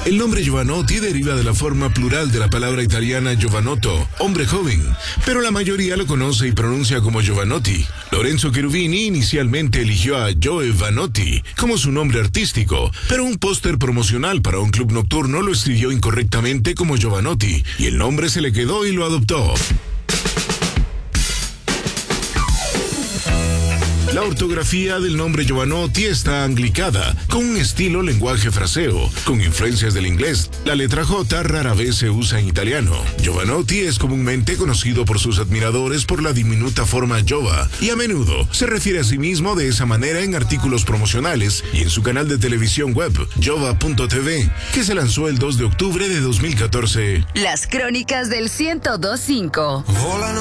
El nombre Jovanotti deriva de la forma plural de la palabra italiana giovanotto, hombre joven, pero la mayoría lo conoce y pronuncia como Jovanotti. Lorenzo Cherubini inicialmente eligió a Joe Vanotti como su nombre artístico, pero un póster promocional para un club nocturno lo escribió incorrectamente como Jovanotti, y el nombre se le quedó y lo adoptó. La ortografía del nombre Jovanotti está anglicada, con un estilo lenguaje fraseo, con influencias del inglés. La letra J rara vez se usa en italiano. Jovanotti es comúnmente conocido por sus admiradores por la diminuta forma Jova, y a menudo se refiere a sí mismo de esa manera en artículos promocionales y en su canal de televisión web, jova.tv, que se lanzó el 2 de octubre de 2014. Las crónicas del 102.5.